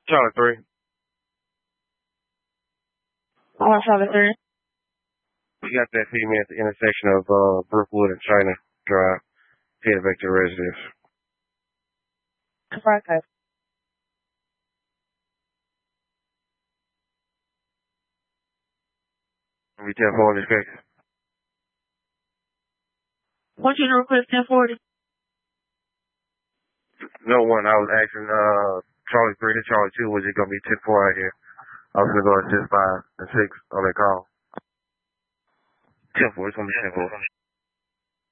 Charlie 3. Charlie 3. We got that female at the intersection of Brookwood and China Drive, headed back to the residence. Okay. We 10-4 in this case. What's your request 1040? No one. I was asking Charlie 3 to Charlie 2, was it going to be 10-4 out here? I was going to go at 5 and 6 on that call. 10-4, it's going to be 10-4.